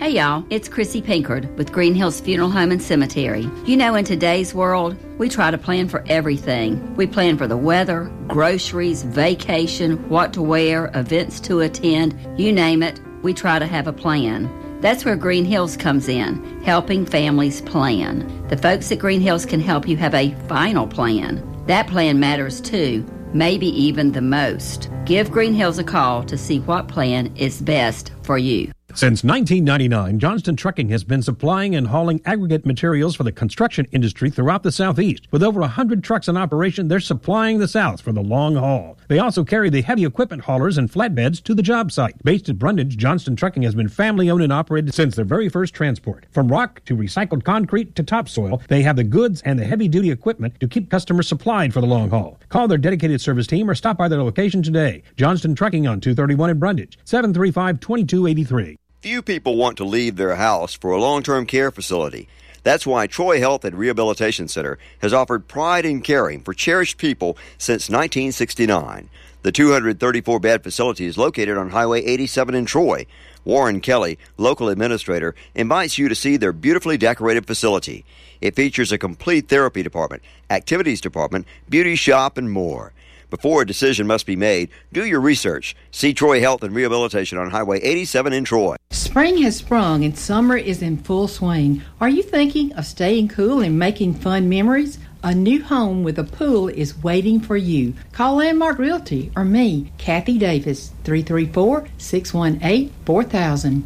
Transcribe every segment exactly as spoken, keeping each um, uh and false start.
Hey y'all, it's Chrissy Pinkard with Green Hills Funeral Home and Cemetery. You know, in today's world, we try to plan for everything. We plan for the weather, groceries, vacation, what to wear, events to attend, you name it, we try to have a plan. That's where Green Hills comes in, helping families plan. The folks at Green Hills can help you have a final plan. That plan matters too, maybe even the most. Give Green Hills a call to see what plan is best for you. Since nineteen ninety-nine, Johnston Trucking has been supplying and hauling aggregate materials for the construction industry throughout the Southeast. With over one hundred trucks in operation, they're supplying the South for the long haul. They also carry the heavy equipment haulers and flatbeds to the job site. Based at Brundage, Johnston Trucking has been family-owned and operated since their very first transport. From rock to recycled concrete to topsoil, they have the goods and the heavy-duty equipment to keep customers supplied for the long haul. Call their dedicated service team or stop by their location today. Johnston Trucking on two thirty-one in Brundage, seven three five, two two eight three. Few people want to leave their house for a long-term care facility. That's why Troy Health and Rehabilitation Center has offered pride in caring for cherished people since nineteen sixty-nine. The two hundred thirty-four bed facility is located on Highway eighty-seven in Troy. Warren Kelly, local administrator, invites you to see their beautifully decorated facility. It features a complete therapy department, activities department, beauty shop, and more. Before a decision must be made, do your research. See Troy Health and Rehabilitation on Highway eighty-seven in Troy. Spring has sprung and summer is in full swing. Are you thinking of staying cool and making fun memories? A new home with a pool is waiting for you. Call Landmark Realty or me, Kathy Davis, three three four, six one eight, four thousand.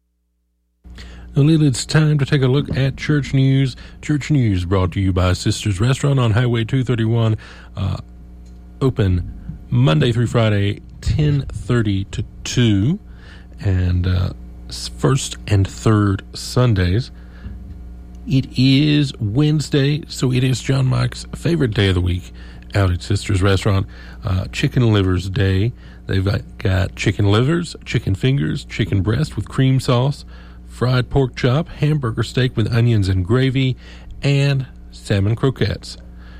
Well, it's time to take a look at Church News. Church News brought to you by Sisters Restaurant on Highway two thirty-one. Uh, open Monday through Friday, ten thirty to two, and uh, first and third Sundays. It is Wednesday, so it is John Mike's favorite day of the week out at Sisters Restaurant, uh, Chicken Livers Day. They've got chicken livers, chicken fingers, chicken breast with cream sauce, fried pork chop, hamburger steak with onions and gravy, and salmon croquettes.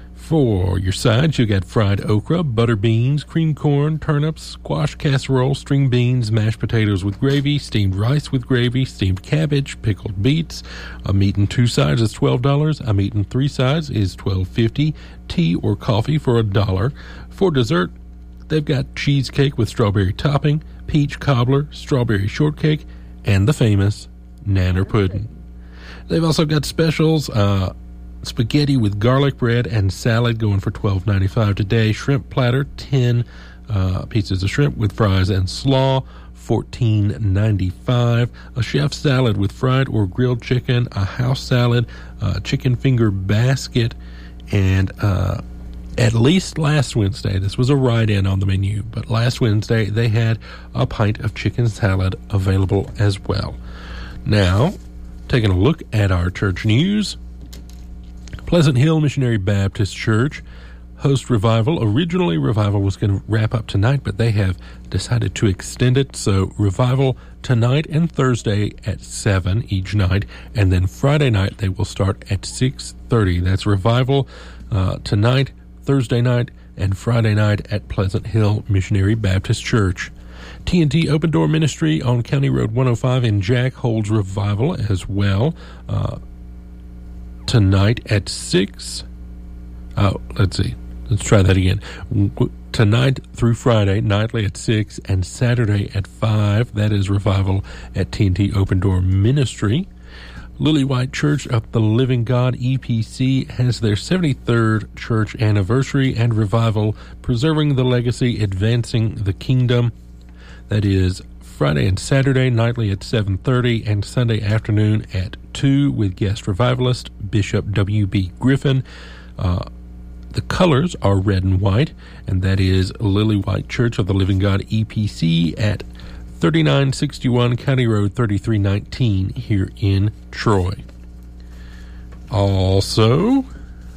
For your sides, you got fried okra, butter beans, cream corn, turnips, squash casserole, string beans, mashed potatoes with gravy, steamed rice with gravy, steamed cabbage, pickled beets. A meat and two sides is twelve dollars. A meat and three sides is twelve fifty. Tea or coffee for a dollar. For dessert, they've got cheesecake with strawberry topping, peach cobbler, strawberry shortcake, and the famous nanner pudding. They've also got specials, uh, spaghetti with garlic bread and salad going for twelve ninety-five today. Shrimp platter, ten uh, pieces of shrimp with fries and slaw, fourteen ninety-five. A chef salad with fried or grilled chicken, a house salad, a chicken finger basket, and uh, at least last Wednesday, this was a write-in on the menu, but last Wednesday they had a pint of chicken salad available as well. Now, taking a look at our church news. Pleasant Hill Missionary Baptist Church host revival. Originally, revival was going to wrap up tonight, but they have decided to extend it. So revival tonight and Thursday at seven each night, and then Friday night they will start at six thirty. That's revival uh, tonight, Thursday night, and Friday night at Pleasant Hill Missionary Baptist Church. T N T Open Door Ministry on County Road one oh five in Jack holds revival as well. Uh, Tonight at six. Oh, let's see. Let's try that again. Tonight through Friday, nightly at six, and Saturday at five. That is revival at T N T Open Door Ministry. Lily White Church of the Living God, E P C, has their seventy-third church anniversary and revival, preserving the legacy, advancing the kingdom. That is Friday and Saturday, nightly at seven thirty, and Sunday afternoon at two with guest revivalist Bishop W B Griffin. Uh, the colors are red and white, and that is Lily White Church of the Living God, E P C, at thirty-nine sixty-one County Road thirty-three nineteen here in Troy. Also,